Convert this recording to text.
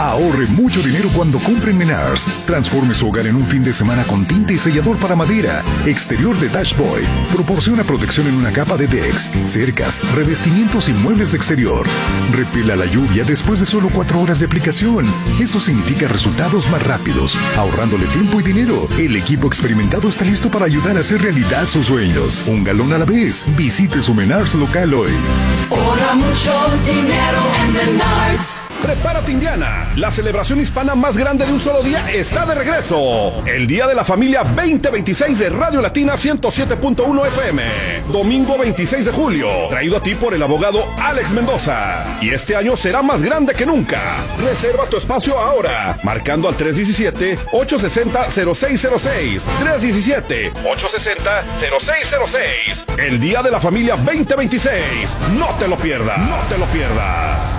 Ahorre mucho dinero cuando compre en Menards. Transforme su hogar en un fin de semana con tinte y sellador para madera. Exterior de Dashboy. Proporciona protección en una capa de Dex, cercas, revestimientos y muebles de exterior. Repela la lluvia después de solo 4 horas de aplicación. Eso significa resultados más rápidos, ahorrándole tiempo y dinero. El equipo experimentado está listo para ayudar a hacer realidad sus sueños. Un galón a la vez. Visite su Menards local hoy. Ahorra mucho dinero en Menards. Prepárate, Indiana. La celebración hispana más grande de un solo día está de regreso. El Día de la Familia 2026 de Radio Latina 107.1 FM. Domingo 26 de julio. Traído a ti por el abogado Alex Mendoza. Y este año será más grande que nunca. Reserva tu espacio ahora. Marcando al 317-860-0606. 317-860-0606. El Día de la Familia 2026. No te lo pierdas. No te lo pierdas.